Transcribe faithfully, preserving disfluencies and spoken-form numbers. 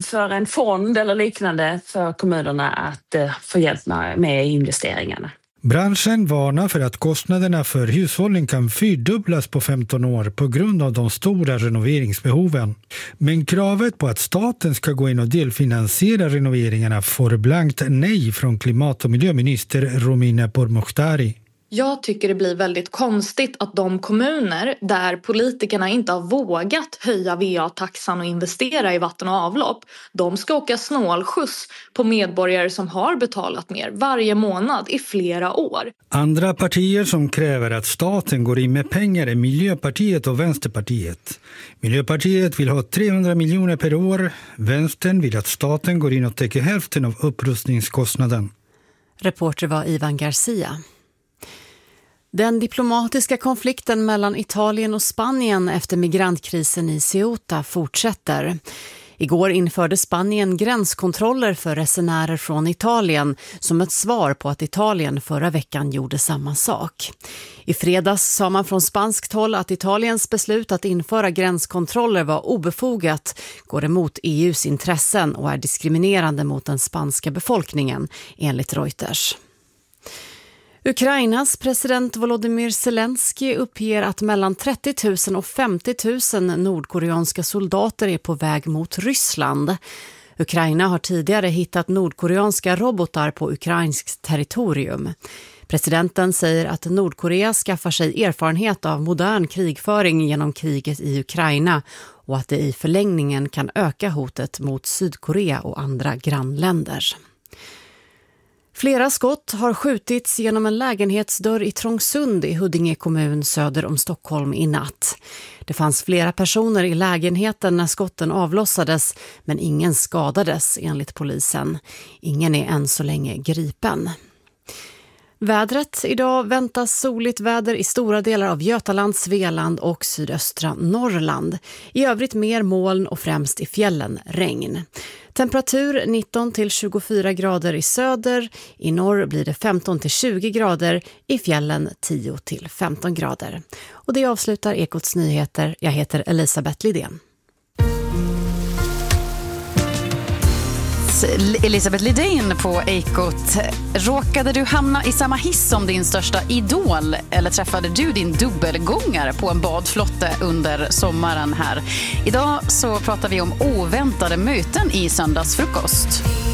för en fond eller liknande för kommunerna att eh, få hjälp med, med investeringarna. Branschen varnar för att kostnaderna för hushållen kan fyrdubblas på femton år på grund av de stora renoveringsbehoven. Men kravet på att staten ska gå in och delfinansiera renoveringarna får blankt nej från klimat- och miljöminister Romina Pourmokhtari. Jag tycker det blir väldigt konstigt att de kommuner där politikerna inte har vågat höja V A-taxan och investera i vatten och avlopp, de ska åka snålskjuts på medborgare som har betalat mer varje månad i flera år. Andra partier som kräver att staten går in med pengar är Miljöpartiet och Vänsterpartiet. Miljöpartiet vill ha trehundra miljoner per år. Vänstern vill att staten går in och täcker hälften av upprustningskostnaden. Reporter var Ivan Garcia. Den diplomatiska konflikten mellan Italien och Spanien efter migrantkrisen i Ceuta fortsätter. Igår införde Spanien gränskontroller för resenärer från Italien som ett svar på att Italien förra veckan gjorde samma sak. I fredags sa man från spanskt håll att Italiens beslut att införa gränskontroller var obefogat, går emot E U:s intressen och är diskriminerande mot den spanska befolkningen, enligt Reuters. Ukrainas president Volodymyr Zelensky uppger att mellan trettio tusen och femtio tusen nordkoreanska soldater är på väg mot Ryssland. Ukraina har tidigare hittat nordkoreanska robotar på ukrainskt territorium. Presidenten säger att Nordkorea skaffar sig erfarenhet av modern krigföring genom kriget i Ukraina och att det i förlängningen kan öka hotet mot Sydkorea och andra grannländer. Flera skott har skjutits genom en lägenhetsdörr i Trångsund i Huddinge kommun söder om Stockholm i natt. Det fanns flera personer i lägenheten när skotten avlossades, men ingen skadades enligt polisen. Ingen är än så länge gripen. Vädret idag väntas soligt väder i stora delar av Götaland, Svealand och sydöstra Norrland. I övrigt mer moln och främst i fjällen regn. Temperatur nitton till tjugofyra grader i söder, i norr blir det femton till tjugo grader, i fjällen tio till femton grader. Och det avslutar Ekots nyheter. Jag heter Elisabeth Lidén. Elisabeth Lidén på Ekot. Råkade du hamna i samma hiss som din största idol eller träffade du din dubbelgångare på en badflotte under sommaren här? Idag så pratar vi om oväntade möten i söndagsfrukost.